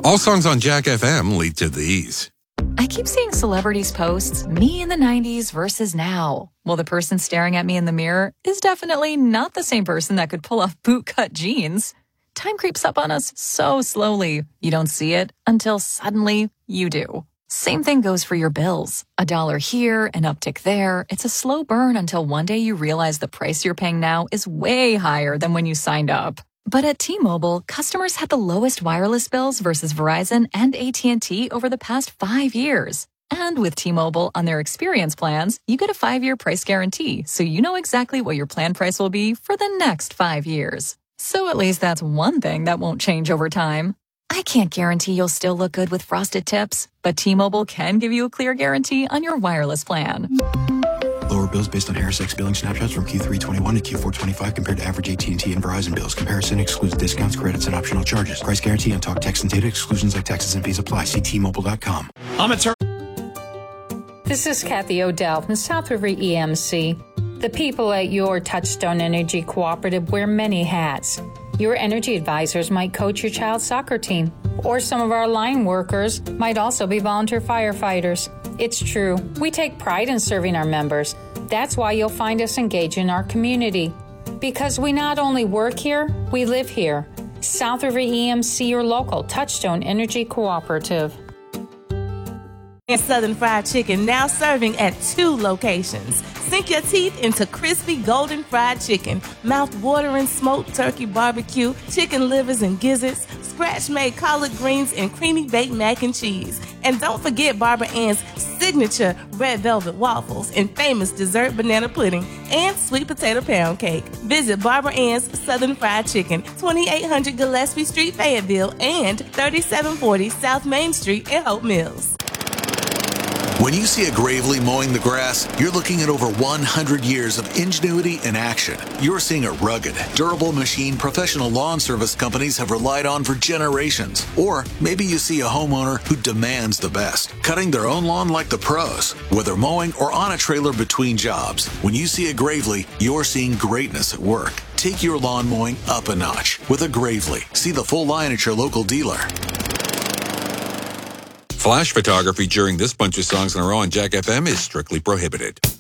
All songs on Jack FM lead to these. I keep seeing celebrities posts, me in the 90s versus now. Well, the person staring at me in the mirror is definitely not the same person that could pull off bootcut jeans. Time creeps up on us so slowly. You don't see it until suddenly you do. Same thing goes for your bills. $1 here, an uptick there. It's a slow burn until one day you realize the price you're paying now is way higher than when you signed up. But at T-Mobile, customers had the lowest wireless bills versus Verizon and AT&T over the past 5 years. And with T-Mobile on their experience plans, you get a 5-year price guarantee, so you know exactly what your plan price will be for the next 5 years. So at least that's one thing that won't change over time. I can't guarantee you'll still look good with frosted tips, but T-Mobile can give you a clear guarantee on your wireless plan. Lower bills based on HarrisX billing snapshots from Q3 21 to Q4 25 compared to average AT&T and Verizon bills. Comparison excludes discounts, credits, and optional charges. Price guarantee on talk, text, and data. Exclusions like taxes and fees apply. See T-Mobile.com. This is Kathy O'Dell from South River EMC. The people at your Touchstone Energy Cooperative wear many hats. Your energy advisors might coach your child's soccer team, or some of our line workers might also be volunteer firefighters. It's true, we take pride in serving our members. That's why you'll find us engaged in our community. Because we not only work here, we live here. South River EMC, your local Touchstone Energy Cooperative. Southern Fried Chicken now serving at 2 locations. Sink your teeth into crispy golden fried chicken, mouth-watering smoked turkey barbecue, chicken livers and gizzards, scratch-made collard greens, and creamy baked mac and cheese. And don't forget Barbara Ann's signature red velvet waffles and famous dessert banana pudding and sweet potato pound cake. Visit Barbara Ann's Southern Fried Chicken, 2800 Gillespie Street, Fayetteville, and 3740 South Main Street in Hope Mills. When you see a Gravely mowing the grass, you're looking at over 100 years of ingenuity and action. You're seeing a rugged, durable machine professional lawn service companies have relied on for generations. Or maybe you see a homeowner who demands the best, cutting their own lawn like the pros, whether mowing or on a trailer between jobs. When you see a Gravely, you're seeing greatness at work. Take your lawn mowing up a notch with a Gravely. See the full line at your local dealer. Flash photography during this bunch of songs in a row on Jack FM is strictly prohibited.